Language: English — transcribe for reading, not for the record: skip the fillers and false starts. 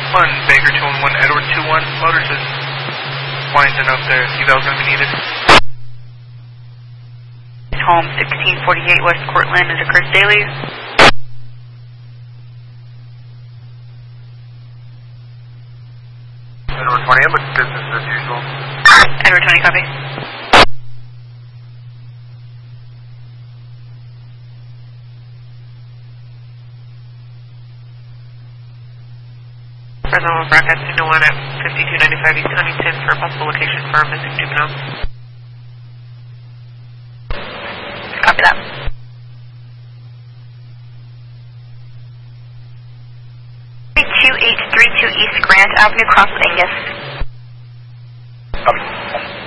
1 Baker 211 Edward 21. Motors is winding up there. Eval's going to be needed. Home 1648 West Cortland is a Chris Daly. Edward 20, I'm with business as usual. Edward 20, copy. Fresno broadcast 201 at 5295 East Huntington for a possible location for a missing juvenile. Copy that. 2832 East Grant Avenue, Cross Angus. Copy.